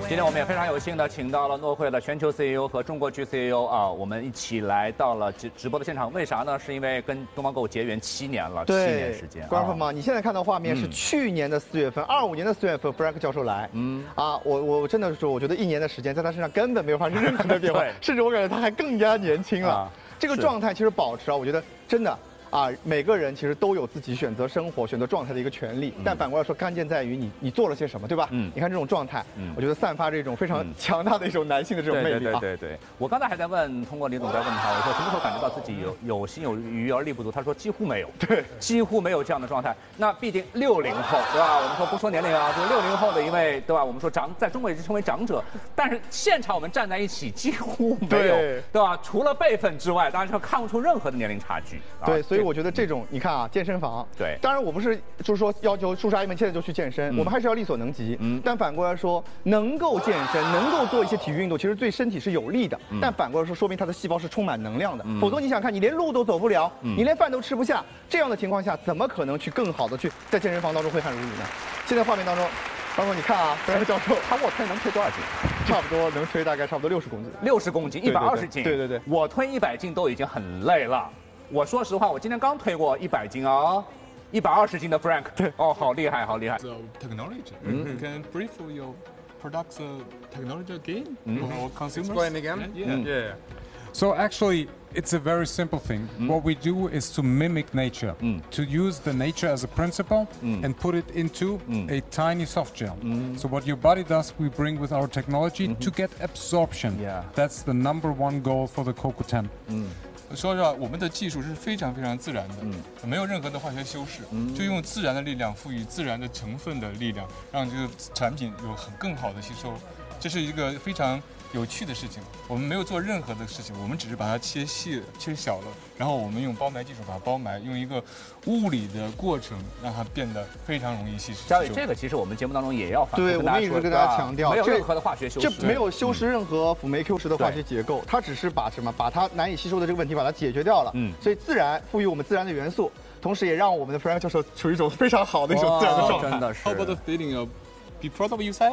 今天我们也非常有幸的请到了诺会的全球 CEO 和中国区 CEO 啊，我们一起来到了直播的现场。为啥呢？是因为跟东方购物结缘7年了，7年时间。 观众朋友们，你现在看到画面是去年的4月份，25年的4月份 ，Frank 教授来。我真的说，我觉得1年的时间在他身上根本没有发生任何的变化，甚至我感觉他还更加年轻了。这个状态其实保持啊，我觉得真的。每个人其实都有自己选择生活、选择状态的一个权利，但反过来说，关键在于你做了些什么，对吧？你看这种状态，我觉得散发着一种非常强大的一种男性的这种魅力啊。 对，我刚才还在问，通过李总在问他，我说什么时候感觉到自己有心有余而力不足？他说几乎没有，对，几乎没有这样的状态。那毕竟60后，对吧？我们说不说年龄啊，就是60后的一位，对吧？我们说在中国也是称为长者，但是现场我们站在一起几乎没有，对吧？除了辈分之外，当然是看不出任何的年龄差距。 对，所以我觉得这种你看啊，健身房， 对， 当然我不是就是说要求叔叔阿姨们现在就去健身，我们还是要力所能及。但反过来说，能够健身，能够做一些体育运动，其实对身体是有利的。但反过来说，说明他的细胞是充满能量的。否则你想看，你连路都走不了，你连饭都吃不下，这样的情况下，怎么可能去更好的去在健身房当中挥汗如雨呢？现在画面当中。包括你看啊，弗兰克教授， 他卧推能推多少斤？ 差不多能推大概60公斤。 60公斤，120斤。 对， 我推100斤都已经很累了。我说实话，我今天刚推过100斤啊，120斤的 Frank。对，哦，好厉害，好厉害。 So technology, you can brief your products technology again for our consumers. Explain again. Yeah. So actually, it's a very simple thing. What we do is to mimic nature, to use the nature as a principle and put it into a tiny soft gel. So what your body does, we bring with our technology to get absorption. Yeah. That's the #1 goal for the CoQ10. 说实话，我们的技术是非常非常自然的，没有任何的化学修饰，就用自然的力量赋予自然的成分的力量，让这个产品有更好的吸收。这是一个非常有趣的事情。我们没有做任何的事情，我们只是把它切细、切小了，然后我们用包埋技术把它包埋，用一个物理的过程让它变得非常容易吸收。 嘉伟，这个其实我们节目当中也要反复对，我们一直跟大家强调， 没有任何的化学修饰， 这没有修饰任何辅酶 Q10的化学结构，它只是把把它难以吸收的这个问题把它解决掉了。所以自然赋予我们自然的元素，同时也让我们的 Frank 教授处于一种非常好的一种自然的状态。 真的是。 How about the feeling of be proud of yourself?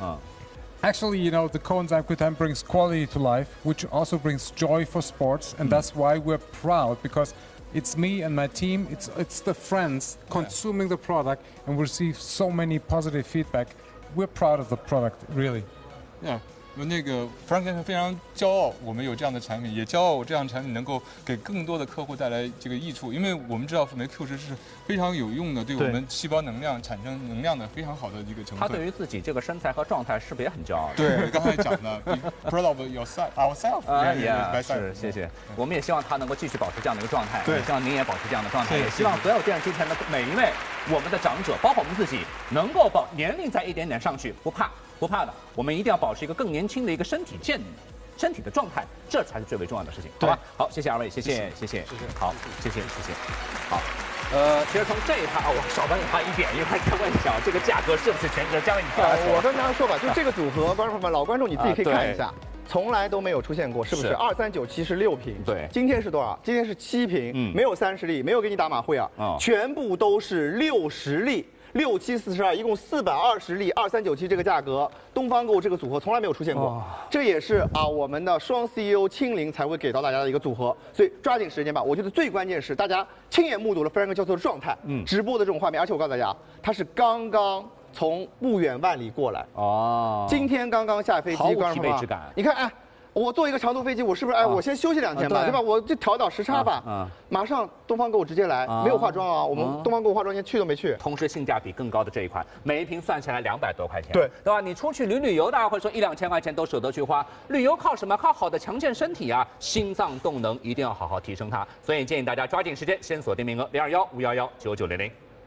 Actually, you know, the coenzyme Q10 brings quality to life, which also brings joy for sports, and that's why we're proud, because it's me and my team, it's the friends consuming the product, and we receive so many positive feedback. We're proud of the product, really. Yeah. 那个 Frank 先生非常骄傲，我们有这样的产品，也骄傲这样的产品能够给更多的客户带来这个益处。因为我们知道辅酶 Q10是非常有用的，对我们细胞能量产生能量的非常好的一个成分。 他对于自己这个身材和状态是不是也很骄傲？ 对，刚才讲的 ，proud of ourselves。 是，谢谢。我们也希望他能够继续保持这样的一个状态， 对， 希望您也保持这样的状态，也希望所有电视机前的每一位我们的长者，包括我们自己，能够把年龄再一点点上去，不怕的，我们一定要保持一个更年轻的一个身体的状态，这才是最为重要的事情，好吧？好，谢谢二位，谢谢，好，谢谢，好。其实从这一趴我少问他一点，因为他在问小这个价格是不是全值？嘉伟，你我跟大家说吧，就这个组合，观众朋友们，老观众你自己可以看一下。从来都没有出现过，是不是？2397是6瓶， 对， 今天是多少？今天是7瓶，没有30粒，没有给你打马虎眼，全部都是60粒。6742，一共420粒，2397这个价格，东方购这个组合从来没有出现过，这也是我们的双 CEO 亲临才会给到大家的一个组合，所以抓紧时间吧。我觉得最关键是大家亲眼目睹了 Frank 教授的状态，直播的这种画面，而且我告诉大家，他是刚刚从不远万里过来，今天刚刚下飞机， 毫无疲惫之感。 你看，我坐一个长途飞机，我是不是我先休息2天吧，对吧？我就调倒时差吧。马上东方购直接来，没有化妆啊，我们东方购化妆间去都没去。 同时性价比更高的这一款，每一瓶算下来200多块钱， 对吧？你出去旅游的，或者说1、2千块钱都舍得去花。旅游靠什么？靠好的强健身体啊，心脏动能一定要好好提升它。所以建议大家抓紧时间，先锁定名额0215119900。